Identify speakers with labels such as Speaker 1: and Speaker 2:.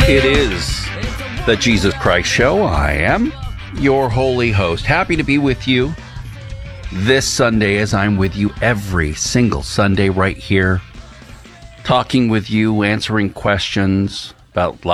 Speaker 1: It is the Jesus Christ Show. I am your holy host. Happy to be with you this Sunday, as I'm with you every single Sunday right here, talking with you, answering questions about